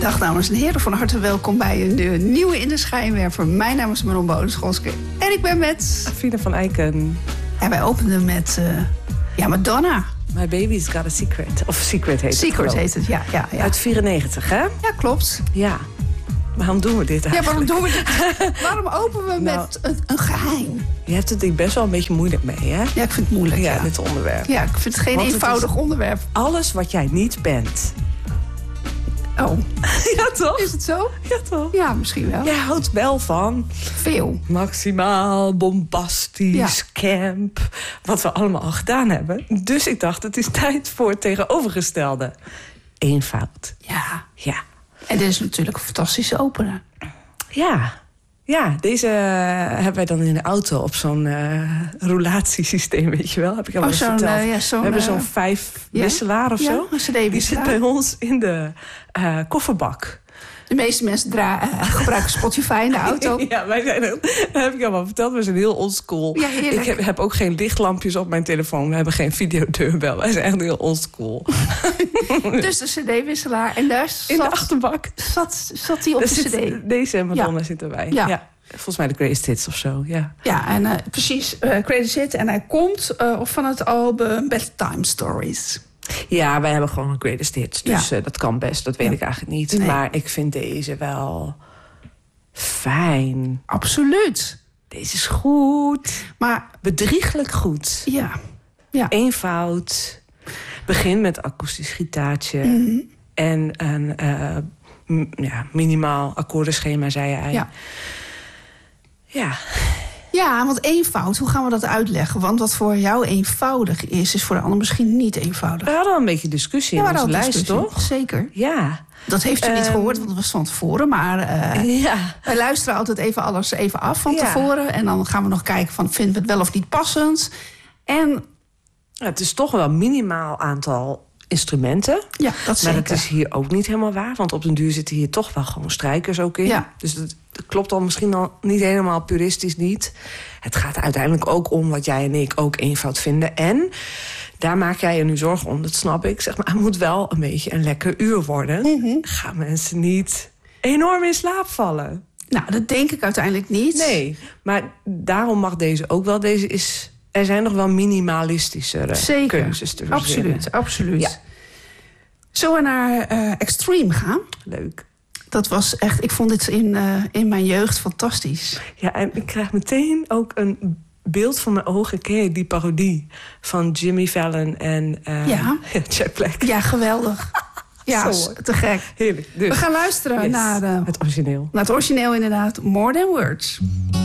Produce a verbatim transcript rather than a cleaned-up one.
Dag dames en heren, van harte welkom bij een nieuwe In de Schijnwerper. Mijn naam is Manon Bodenscholske en ik ben met... Frida van Eiken. En wij openden met uh, ja, Madonna. My Baby's Got a Secret. Of Secret heet Secret het. Secret heet het, ja, ja, ja. Uit vierennegentig, hè? Ja, klopt. Ja. Waarom doen we dit eigenlijk? Ja, waarom doen we dit? Waarom openen we nou, met een, een geheim? Je hebt het ik best wel een beetje moeilijk mee, hè? Ja, ik vind het moeilijk, ja. Ja, dit onderwerp. Ja, ik vind het geen Want eenvoudig het onderwerp. Alles wat jij niet bent. Oh. Ja, toch? Is het zo? Ja, toch? Ja, misschien wel. Jij houdt wel van... Veel. Maximaal, bombastisch, ja. camp. Wat we allemaal al gedaan hebben. Dus ik dacht, het is tijd voor het tegenovergestelde. Eenvoud. Ja. Ja. En dit is natuurlijk een fantastische opener. Ja. Ja, deze hebben wij dan in de auto op zo'n uh, roulatiesysteem, weet je wel. Heb ik al oh, eens zo'n, verteld. Uh, ja, zo'n, We hebben zo'n uh, vijf ja? wisselaar of ja, zo. Een cd-wisselaar. Die zit bij ons in de uh, kofferbak. De meeste mensen dra- uh, gebruiken Spotify in de auto. Ja, wij zijn ook, dat heb ik allemaal verteld. We zijn heel oldschool. Ja, heerlijk. Ik heb, heb ook geen lichtlampjes op mijn telefoon. We hebben geen videodeurbel. Wij zijn echt heel oldschool. Dus de cd-wisselaar. En daar zat, in de achterbak. Zat, zat die op daar de zit, cd. Deze Madonna ja. zit erbij. Ja. ja. Volgens mij de Greatest Hits of zo, ja. Ja, en uh, precies, uh, Greatest Hits. En hij komt uh, van het album Bedtime Stories. Ja, wij hebben gewoon een Greatest Hits. Dus ja. uh, dat kan best, dat weet ja. ik eigenlijk niet. Nee. Maar ik vind deze wel fijn. Absoluut. Deze is goed. Maar bedrieglijk goed. Ja. ja. Eenvoud. Begin met akoestisch gitaartje. Mm-hmm. En een uh, m- ja, minimaal akkoordenschema, zei jij. Ja. Ja. Ja, want eenvoud, hoe gaan we dat uitleggen? Want wat voor jou eenvoudig is, is voor de ander misschien niet eenvoudig. We hadden al een beetje discussie ja, in onze lijst, discussie. toch? Zeker. Ja. Dat heeft u um, niet gehoord, want dat was van tevoren. Maar uh, ja. wij luisteren altijd even alles even af van ja. tevoren. En dan gaan we nog kijken van, vinden we het wel of niet passend? En ja, het is toch wel een minimaal aantal instrumenten. Ja, dat zeker. Maar dat is hier ook niet helemaal waar. Want op den duur zitten hier toch wel gewoon strijkers ook in. Ja. Dus dat, dat klopt dan misschien al niet helemaal puristisch niet. Het gaat uiteindelijk ook om wat jij en ik ook eenvoud vinden. En daar maak jij je nu zorgen om, dat snap ik. Zeg maar, het moet wel een beetje een lekker uur worden. Mm-hmm. Gaan mensen niet enorm in slaap vallen? Nou, dat denk ik uiteindelijk niet. Nee, maar daarom mag deze ook wel. Deze is... Er zijn nog wel minimalistischere Zeker. keuzes te verzinnen. Absoluut, absoluut. Ja. Zullen we naar uh, Extreme gaan? Leuk. Dat was echt, ik vond dit in, uh, in mijn jeugd fantastisch. Ja, en ik krijg meteen ook een beeld van mijn ogen. Ken je die parodie van Jimmy Fallon en uh, ja. Jack Black? Ja, geweldig. Ja, Zo, te gek. Heerlijk. Dus, we gaan luisteren yes, naar, uh, het origineel. naar het origineel inderdaad. More Than Words.